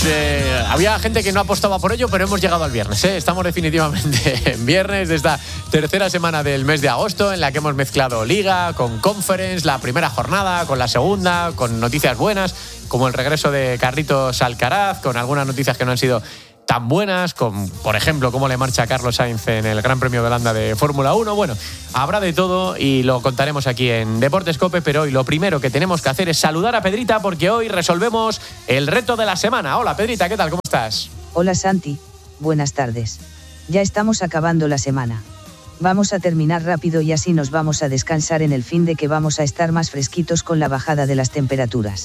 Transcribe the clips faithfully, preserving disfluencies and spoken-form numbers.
eh, había gente que no apostaba por ello, pero hemos llegado al viernes, ¿eh? Estamos definitivamente en viernes de esta tercera semana del mes de agosto, en la que hemos mezclado Liga con Conference, la primera jornada con la segunda, con noticias buenas, como el regreso de Carlitos Alcaraz, con algunas noticias que no han sido tan buenas, con, por ejemplo, cómo le marcha a Carlos Sainz en el Gran Premio de Holanda de Fórmula uno. Bueno, habrá de todo y lo contaremos aquí en Deportes Cope, pero hoy lo primero que tenemos que hacer es saludar a Pedrita, porque hoy resolvemos el reto de la semana. Hola, Pedrita, ¿qué tal? ¿Cómo estás? Hola, Santi. Buenas tardes. Ya estamos acabando la semana. Vamos a terminar rápido y así nos vamos a descansar en el fin de que vamos a estar más fresquitos con la bajada de las temperaturas.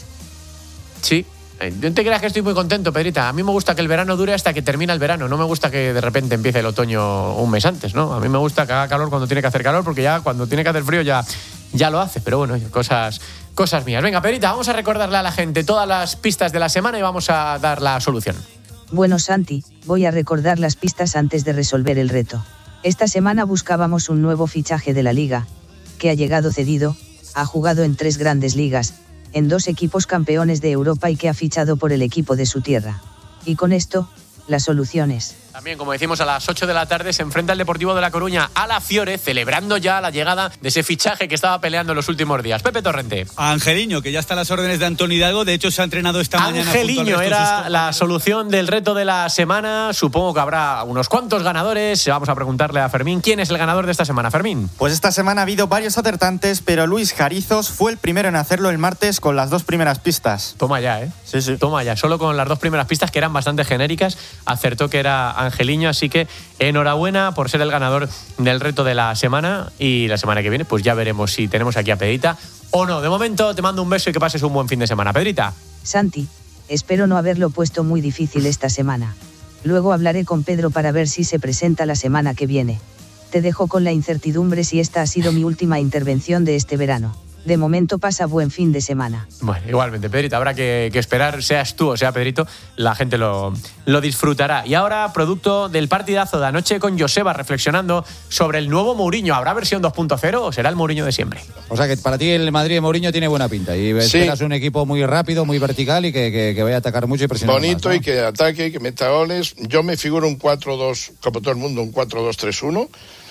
Sí. No te creas que estoy muy contento, Pedrita. A mí me gusta que el verano dure hasta que termina el verano. No me gusta que de repente empiece el otoño un mes antes, ¿no? A mí me gusta que haga calor cuando tiene que hacer calor, porque ya cuando tiene que hacer frío ya, ya lo hace. Pero bueno, cosas, cosas mías. Venga, Pedrita, vamos a recordarle a la gente todas las pistas de la semana y vamos a dar la solución. Bueno, Santi, voy a recordar las pistas antes de resolver el reto. Esta semana buscábamos un nuevo fichaje de la Liga, que ha llegado cedido, ha jugado en tres grandes ligas, en dos equipos campeones de Europa y que ha fichado por el equipo de su tierra. Y con esto, las soluciones. También, como decimos, a las ocho de la tarde se enfrenta el Deportivo de La Coruña a la Fiore, celebrando ya la llegada de ese fichaje que estaba peleando en los últimos días. Pepe Torrente. Angeliño, que ya está a las órdenes de Antoni Hidalgo. De hecho, se ha entrenado esta mañana. Angeliño era la solución del reto de la semana. Supongo que habrá unos cuantos ganadores. Vamos a preguntarle a Fermín quién es el ganador de esta semana. Fermín. Pues esta semana ha habido varios acertantes, pero Luis Jarizos fue el primero en hacerlo el martes con las dos primeras pistas. Toma ya, ¿eh? Sí, sí. Toma ya. Solo con las dos primeras pistas, que eran bastante genéricas, acertó que era Angeliño. Así que enhorabuena por ser el ganador del reto de la semana, y la semana que viene pues ya veremos si tenemos aquí a Pedrita o no. De momento te mando un beso y que pases un buen fin de semana. Pedrita. Santi, espero no haberlo puesto muy difícil esta semana. Luego hablaré con Pedro para ver si se presenta la semana que viene. Te dejo con la incertidumbre si esta ha sido mi última intervención de este verano. De momento pasa buen fin de semana. Bueno, igualmente, Pedrito, habrá que, que esperar, seas tú o sea Pedrito, la gente lo, lo disfrutará. Y ahora, producto del partidazo de anoche con Joseba, reflexionando sobre el nuevo Mourinho. ¿Habrá versión dos punto cero o será el Mourinho de siempre? O sea que para ti el Madrid de Mourinho tiene buena pinta y sí. Esperas un equipo muy rápido, muy vertical y que, que, que vaya a atacar mucho y presionar bonito más, ¿no? Y que ataque, que meta goles. Yo me figuro un cuatro dos, como todo el mundo, un cuatro dos tres uno,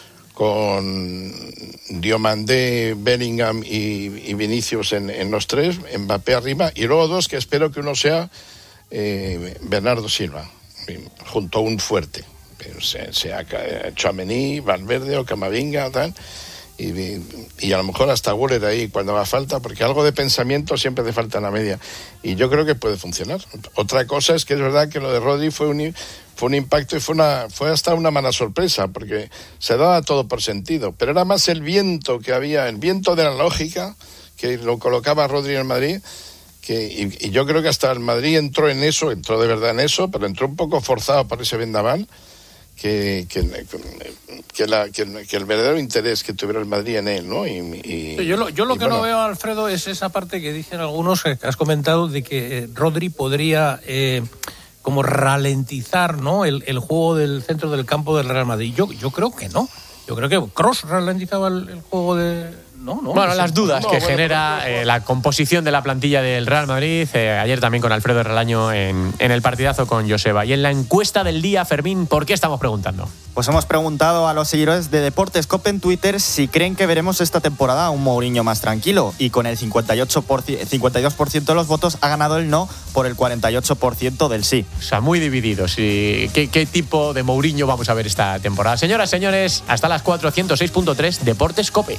con Diomandé, Bellingham y, y Vinicius en, en los tres, Mbappé arriba, y luego dos que espero que uno sea eh, Bernardo Silva, junto a un fuerte, sea, sea Tchouaméni, Valverde o Camavinga, tal, y, y a lo mejor hasta Güler ahí cuando haga falta, porque algo de pensamiento siempre hace falta en la media, y yo creo que puede funcionar. Otra cosa es que es verdad que lo de Rodri fue un... Fue un impacto y fue una fue hasta una mala sorpresa, porque se daba todo por sentido, pero era más el viento que había, el viento de la lógica, que lo colocaba Rodri en Madrid, que, y, y yo creo que hasta el Madrid entró en eso, entró de verdad en eso, pero entró un poco forzado por ese vendaval, que, que, que, la, que, que el verdadero interés que tuviera el Madrid en él, ¿no? Y, y, yo lo, yo lo y que bueno, no veo, Alfredo, es esa parte que dicen algunos, que has comentado, de que Rodri podría... Eh, como ralentizar, ¿no?, el, el juego del centro del campo del Real Madrid. Yo, yo creo que no. Yo creo que Kroos ralentizaba el, el juego de... No, no, bueno, no las sé. dudas no, que bueno, genera pero, eh, la composición de la plantilla del Real Madrid. Eh, ayer también con Alfredo Relaño en, en el partidazo con Joseba. Y en la encuesta del día, Fermín, ¿por qué estamos preguntando? Pues hemos preguntado a los seguidores de Deportes Cope en Twitter si creen que veremos esta temporada un Mourinho más tranquilo, y con el cincuenta y ocho por ciento, cincuenta y dos por ciento de los votos ha ganado el no por el cuarenta y ocho por ciento del sí. O sea, muy divididos. ¿Y qué, qué tipo de Mourinho vamos a ver esta temporada? Señoras, señores, hasta las cuatro, ciento seis punto tres, Deportes Cope.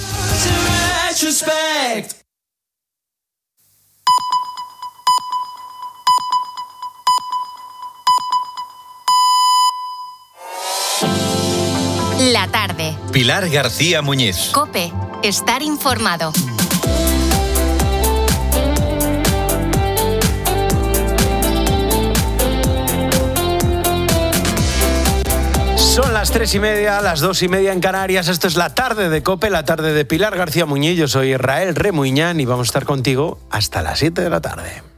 La tarde. Pilar García Muñiz. Cope. Estar informado. Son las tres y media, las dos y media en Canarias. Esto es la tarde de COPE, la tarde de Pilar García Muñiz. Yo soy Israel Remuñán y vamos a estar contigo hasta las siete de la tarde.